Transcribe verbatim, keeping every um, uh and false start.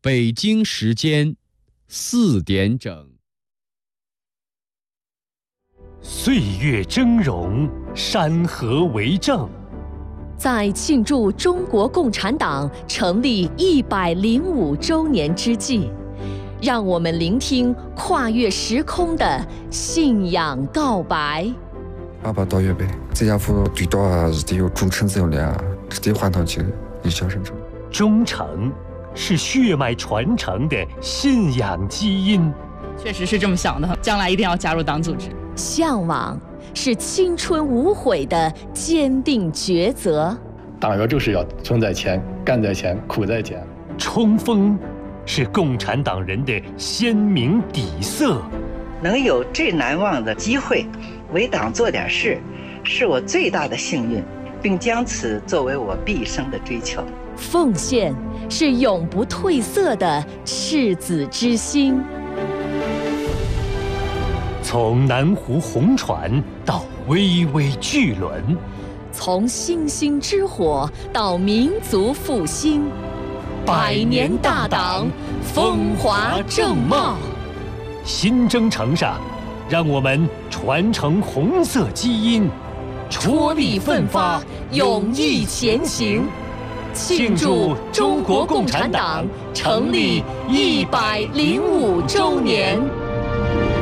北京时间四点整。 岁月峥嵘，山河为证。 在庆祝中国共产党成立一百零五周年之际，让我们聆听跨越时空的信仰告白。 爸爸到月呗，这家伙最多还是得有忠诚这样的，只得换上去一小生成。 忠诚是血脉传承的信仰基因。 确实是这么想的，将来一定要加入党组织。 向往是青春无悔的坚定抉择。 党员就是要存在前，干在前，苦在前。 冲锋是共产党人的鲜明底色。 能有最难忘的机会为党做点事，是我最大的幸运，并将此作为我毕生的追求。 奉献是永不褪色的赤子之心。 从南湖红船到巍巍巨轮， 从星星之火到民族复兴，百年大党风华正茂。 新征程上，让我们传承红色基因， 踔厉奋发，勇毅前行，庆祝中国共产党成立一百零五周年。